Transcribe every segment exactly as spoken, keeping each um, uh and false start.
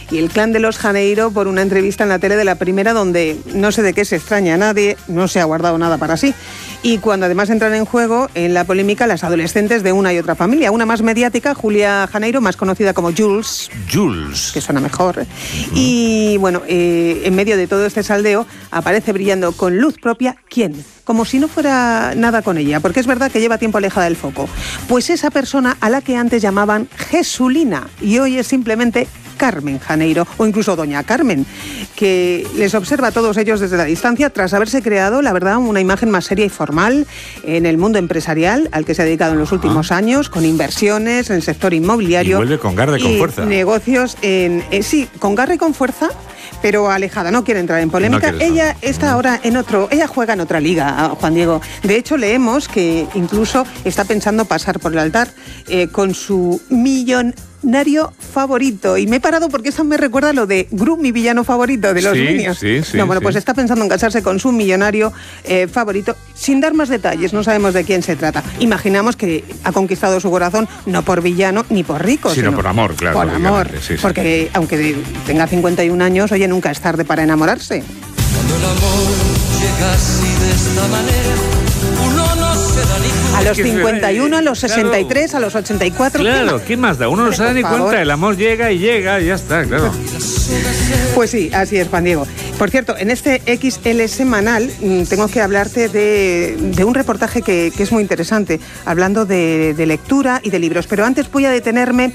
y el clan de los Janeiro por una entrevista en la tele de La Primera, donde no sé de qué se extraña a nadie, no se ha guardado nada para sí. Y cuando además entran en juego en la polémica las adolescentes de una y otra familia. Una más mediática, Julia Janeiro, más conocida como Jules. Jules. Que suena mejor. Uh-huh. Y bueno, eh, en medio de todo este saldeo aparece brillando con luz propia, ¿quién? Como si no fuera nada con ella, porque es verdad que lleva tiempo alejada del foco. Pues esa persona a la que antes llamaban Jesulina y hoy es simplemente Carmen Janeiro, o incluso Doña Carmen, que les observa a todos ellos desde la distancia tras haberse creado, la verdad, una imagen más seria y formal en el mundo empresarial al que se ha dedicado en los últimos años, con inversiones en el sector inmobiliario. Y vuelve con garra y con fuerza. Negocios en... Eh, sí, con garra y con fuerza, pero alejada, no quiere entrar en polémica. No ella está ahora en otro, ella juega en otra liga, Juan Diego. De hecho, leemos que incluso está pensando pasar por el altar eh, con su millonario favorito. Y me he parado porque eso me recuerda a lo de Gru, mi villano favorito de los sí, niños. Sí, sí, no, bueno, sí. pues está pensando en casarse con su millonario eh, favorito, sin dar más detalles, no sabemos de quién se trata. Imaginamos que ha conquistado su corazón no por villano ni por rico, sino, sino por amor, claro. Por amor, sí, sí. Porque aunque tenga cincuenta y un años, oye, nunca es tarde para enamorarse. Cuando el amor llega así de esta manera, uno no se da ni cuenta. A los cincuenta y uno, a los sesenta y tres, a los ochenta y cuatro... Claro, ¿qué más da? Uno no se da ni cuenta, el amor llega y llega y ya está, claro. Pues sí, así es, Juan Diego. Por cierto, en este X L semanal tengo que hablarte de, de un reportaje que, que es muy interesante, hablando de, de lectura y de libros. Pero antes voy a detenerme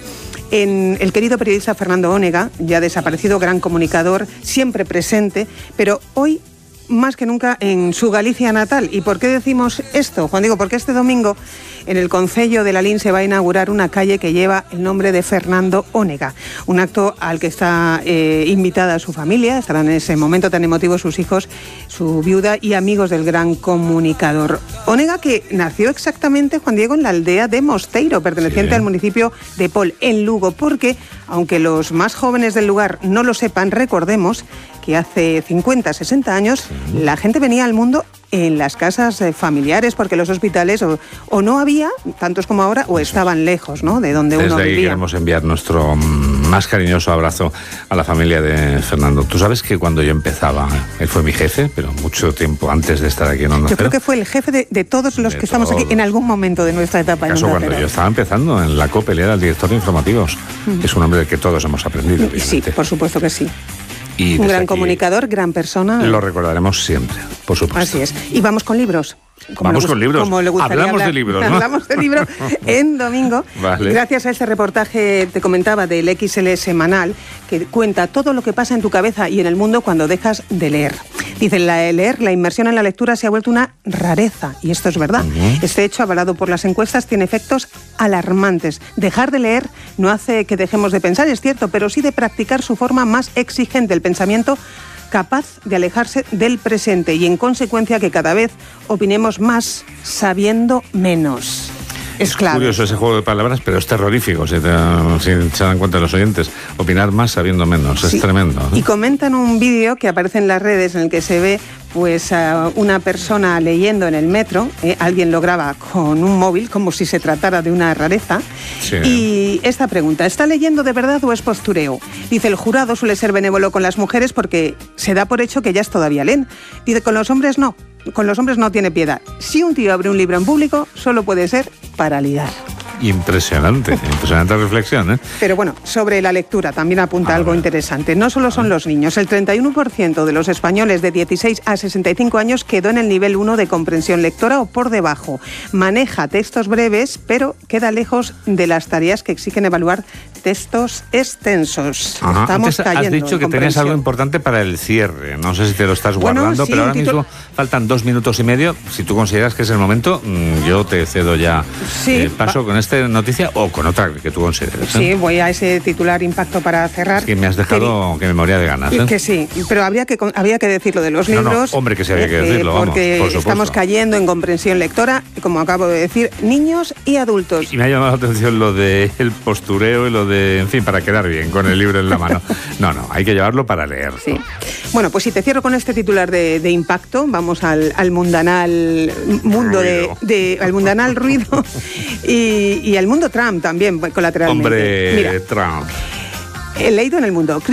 en el querido periodista Fernando Onega, ya desaparecido, gran comunicador, siempre presente, pero hoy más que nunca en su Galicia natal. ¿Y por qué decimos esto, Juan Diego? Porque este domingo en el concello de Lalín se va a inaugurar una calle que lleva el nombre de Fernando Onega, un acto al que está eh, invitada su familia, estarán en ese momento tan emotivo sus hijos, su viuda y amigos del gran comunicador. Onega, que nació exactamente, Juan Diego, en la aldea de Mosteiro, perteneciente sí. al municipio de Pol, en Lugo, porque, aunque los más jóvenes del lugar no lo sepan, recordemos que hace cincuenta, sesenta años sí. la gente venía al mundo en las casas familiares, porque los hospitales o, o no había, tantos como ahora, o estaban lejos, ¿no?, de donde Desde uno ahí vivía. Queremos enviar nuestro más cariñoso abrazo a la familia de Fernando. Tú sabes que cuando yo empezaba, él fue mi jefe, pero mucho tiempo antes de estar aquí en Onda Cero. Yo creo que fue el jefe de, de todos los de que estamos todos. aquí en algún momento de nuestra etapa en Caso Onda cuando Cero. yo estaba empezando en la COPE, él era el director de informativos. Mm. Es un hombre del que todos hemos aprendido, obviamente. Sí, por supuesto que sí. Y un gran aquí comunicador, gran persona. Lo recordaremos siempre, por supuesto. Así es. Y vamos con libros. Como Vamos le, con libros. Como le gustaría Hablamos hablar. de libros, ¿no? Hablamos de libros en domingo. Vale. Gracias a este reportaje, te comentaba, del X L semanal, que cuenta todo lo que pasa en tu cabeza y en el mundo cuando dejas de leer. Dicen, la de leer, la inmersión en la lectura se ha vuelto una rareza. Y esto es verdad. Uh-huh. Este hecho, avalado por las encuestas, tiene efectos alarmantes. Dejar de leer no hace que dejemos de pensar, es cierto, pero sí de practicar su forma más exigente, el pensamiento capaz de alejarse del presente y, en consecuencia, que cada vez opinemos más sabiendo menos. Es, es clave. curioso ese juego de palabras, pero es terrorífico, si, te, si se dan cuenta los oyentes. Opinar más sabiendo menos, sí. Es tremendo, ¿no? Y comentan un vídeo que aparece en las redes en el que se ve pues a una persona leyendo en el metro, eh, alguien lo graba con un móvil como si se tratara de una rareza, sí. Y esta pregunta, ¿está leyendo de verdad o es postureo? Dice, el jurado suele ser benévolo con las mujeres porque se da por hecho que ellas todavía leen. Dice, con los hombres no, con los hombres no tiene piedad. Si un tío abre un libro en público, solo puede ser para ligar. Impresionante, impresionante reflexión, ¿eh? Pero bueno, sobre la lectura también apunta ah, algo bueno. interesante. No solo son los niños, el treinta y uno por ciento de los españoles de dieciséis a sesenta y cinco años quedó en el nivel uno de comprensión lectora o por debajo. Maneja textos breves, pero queda lejos de las tareas que exigen evaluar textos extensos. Ajá. Estamos Antes cayendo has dicho que tenías algo importante para el cierre. No sé si te lo estás bueno, guardando, sí, pero ahora título... mismo faltan dos minutos y medio. Si tú consideras que es el momento, yo te cedo ya sí, eh, paso va. con esta noticia o con otra que tú consideres. ¿eh? Sí, voy a ese titular impacto para cerrar. Es que me has dejado que, que me moría de ganas. ¿eh? Que sí, pero habría que, había que decirlo de los no, libros. No, hombre, que sí había que decirlo, eh, vamos, porque por estamos cayendo en comprensión lectora, como acabo de decir, niños y adultos. Y me ha llamado la atención lo de el postureo y lo de, en fin, para quedar bien con el libro en la mano. No, no, hay que llevarlo para leer. Sí. Bueno, pues si te cierro con este titular de, de impacto, vamos al, al mundanal mundo ruido. de, de al mundanal ruido y, y al mundo Trump también, colateralmente. Hombre, Mira, Trump. He leído en El Mundo.